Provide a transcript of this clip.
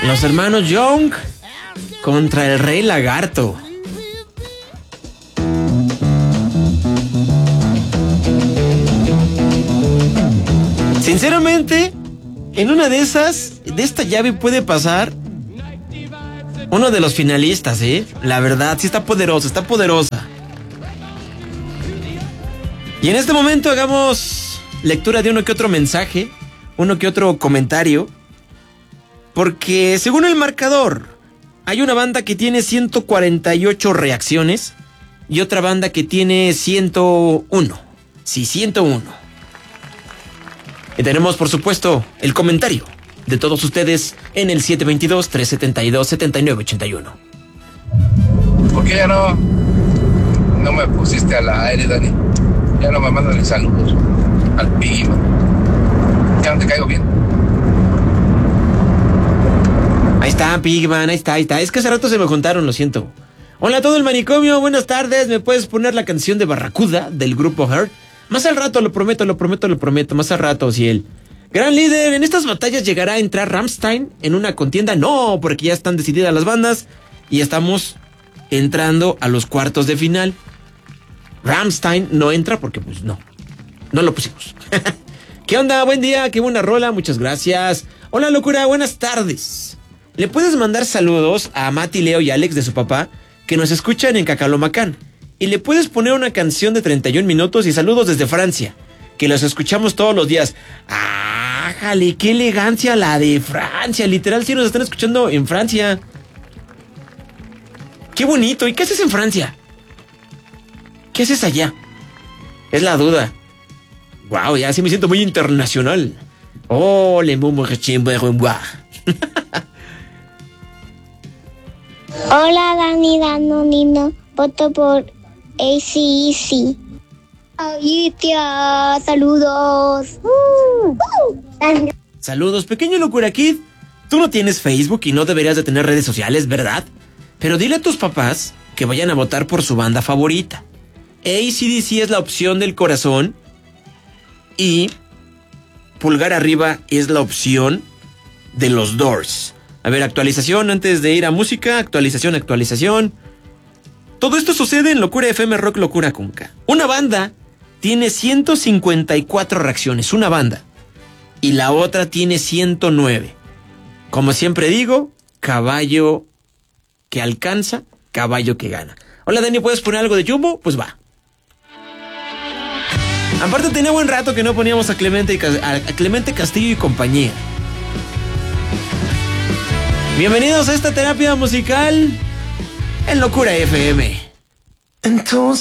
Los hermanos Young contra el Rey Lagarto. Sinceramente, en una de esas, de esta llave puede pasar uno de los finalistas, La verdad, sí está poderosa, está poderosa. Y en este momento hagamos lectura de uno que otro mensaje, uno que otro comentario. Porque según el marcador, hay una banda que tiene 148 reacciones y otra banda que tiene 101. Sí, 101. Y tenemos, por supuesto, el comentario de todos ustedes en el 722-372-7981. ¿Por qué ya no me pusiste al aire, Dani? Ya no me mandan saludos al Pigman. Ya no te caigo bien. Ahí está, Pigman, ahí está. Es que hace rato se me juntaron, lo siento. Hola a todo el manicomio, buenas tardes. ¿Me puedes poner la canción de Barracuda del grupo Heart? Más al rato, lo prometo, más al rato, Ciel. Gran líder, ¿en estas batallas llegará a entrar Rammstein en una contienda? No, porque ya están decididas las bandas y estamos entrando a los cuartos de final. Rammstein no entra porque pues no lo pusimos. ¿Qué onda? Buen día, qué buena rola, muchas gracias. Hola locura, buenas tardes. ¿Le puedes mandar saludos a Mati, Leo y Alex de su papá que nos escuchan en Cacalomacán? Y le puedes poner una canción de 31 minutos y saludos desde Francia, que los escuchamos todos los días. ¡Ájale! ¡Qué elegancia la de Francia! Literal, sí nos están escuchando en Francia. ¡Qué bonito! ¿Y qué haces en Francia? ¿Qué haces allá? Es la duda. ¡Wow! Ya sí me siento muy internacional. ¡Oh, le mumo Hola, Dani, Danonino. Voto por AC/DC. Ay, tía, saludos. Saludos, pequeño Locura Kid. Tú no tienes Facebook y no deberías de tener redes sociales, ¿verdad? Pero dile a tus papás que vayan a votar por su banda favorita. AC/DC es la opción del corazón y pulgar arriba es la opción de los Doors. A ver, actualización antes de ir a música, actualización. Todo esto sucede en Locura FM Rock Locura Conca. Una banda tiene 154 reacciones, una banda. Y la otra tiene 109. Como siempre digo, caballo que alcanza, caballo que gana. Hola Dani, ¿puedes poner algo de Jumbo? Pues va. Aparte tenía buen rato que no poníamos a Clemente Castillo y compañía. Bienvenidos a esta terapia musical en Locura FM. Entonces